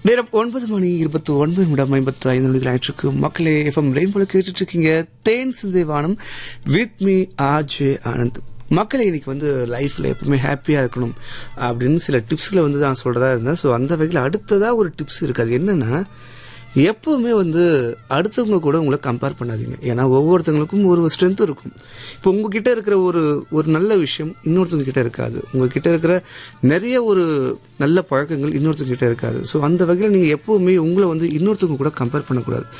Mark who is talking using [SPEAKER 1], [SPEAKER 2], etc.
[SPEAKER 1] நேரம் 9:29 ஆயிற்றுக்கு மக்களே எஃப்எம் ரெயின்போல கேட்டுட்டு இருக்கீங்க. தேன் சிந்தைவானம் வித் மீ ஆர்ஜே ஆனந்த். மக்களை இன்னைக்கு லைஃப்ல எப்பவுமே ஹாப்பியா இருக்கணும் அப்படின்னு சில டிப்ஸ்ல நான் சொல்றதா இருந்தேன். ஸோ அந்த வகையில் அடுத்ததா ஒரு டிப்ஸ் இருக்கு. அது என்னன்னா, எப்பவுமே அடுத்தவங்க கூட உங்களை கம்பேர் பண்ணாதீங்க. ஏன்னா ஒவ்வொருத்தவங்களுக்கும் ஒரு ஸ்ட்ரென்த் இருக்கும். இப்போ உங்ககிட்ட இருக்கிற ஒரு நல்ல விஷயம் இன்னொருத்தவங்க கிட்ட இருக்காது. உங்ககிட்ட இருக்கிற நிறைய ஒரு நல்ல பழக்கங்கள் இன்னொருத்தவங்க கிட்ட இருக்காது. ஸோ அந்த வகையில் நீங்க எப்பவுமே உங்களை இன்னொருத்தவங்க கூட கம்பேர் பண்ணக்கூடாது.